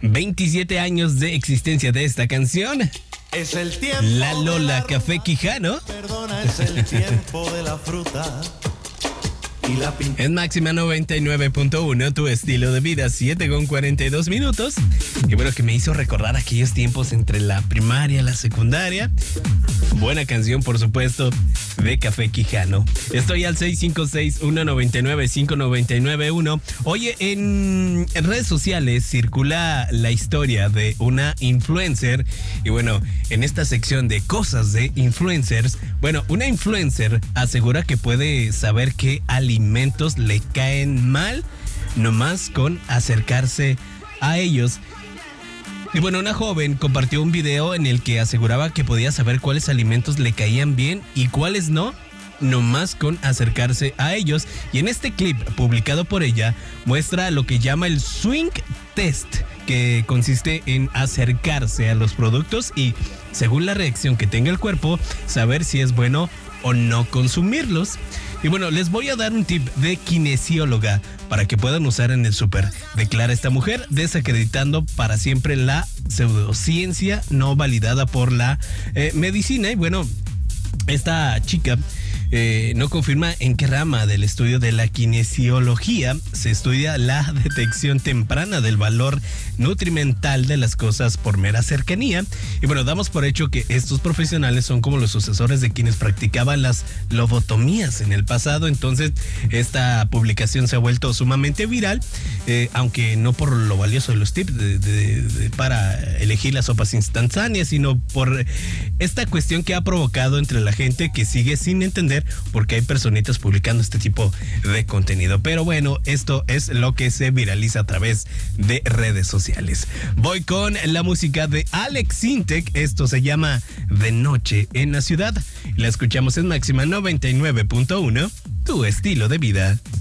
27 años de existencia de esta canción. Es el tiempo. La Lola Café Quijano. Perdona, es el tiempo de la fruta. Y la En Máxima 99.1, tu estilo de vida, 7:42 minutos. Y bueno, que me hizo recordar aquellos tiempos entre la primaria y la secundaria. Buena canción, por supuesto, de Café Quijano. Estoy al 656-199-5991. Oye, en redes sociales circula la historia de una influencer. Y bueno, en esta sección de cosas de influencers, bueno, una influencer asegura que puede saber qué alimentos le caen mal nomás con acercarse a ellos. Y bueno, una joven compartió un video en el que aseguraba que podía saber cuáles alimentos le caían bien y cuáles no, nomás con acercarse a ellos. Y en este clip publicado por ella muestra lo que llama el swing test, que consiste en acercarse a los productos y, según la reacción que tenga el cuerpo, saber si es bueno o no consumirlos. Y bueno, les voy a dar un tip de kinesióloga para que puedan usar en el súper. Declara esta mujer, desacreditando para siempre la pseudociencia no validada por la medicina. Y bueno, esta chica no confirma en qué rama del estudio de la kinesiología se estudia la detección temprana del valor nutrimental de las cosas por mera cercanía. Y bueno, damos por hecho que estos profesionales son como los sucesores de quienes practicaban las lobotomías en el pasado. Entonces, esta publicación se ha vuelto sumamente viral, aunque no por lo valioso de los tips para elegir las sopas instantáneas, sino por esta cuestión que ha provocado entre la gente que sigue sin entender porque hay personitas publicando este tipo de contenido. Pero bueno, esto es lo que se viraliza a través de redes sociales. Voy con la música de Alex Sintek. Esto se llama De Noche en la Ciudad. La escuchamos en Máxima 99.1, tu estilo de vida.